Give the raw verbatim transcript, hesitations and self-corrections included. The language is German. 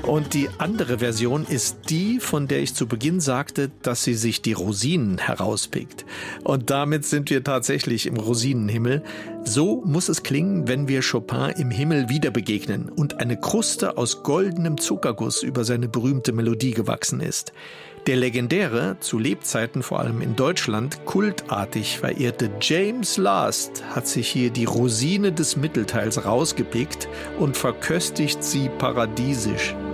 Und die andere Version ist die, von der ich zu Beginn sagte, dass sie sich die Rosinen herauspickt. Und damit sind wir tatsächlich im Rosinenhimmel. So muss es klingen, wenn wir Chopin im Himmel wieder begegnen und eine Kruste aus goldenem Zuckerguss über seine berühmte Melodie gewachsen ist. Der legendäre, zu Lebzeiten vor allem in Deutschland, kultartig verehrte James Last hat sich hier die Rosine des Mittelteils rausgepickt und verköstigt sie paradiesisch.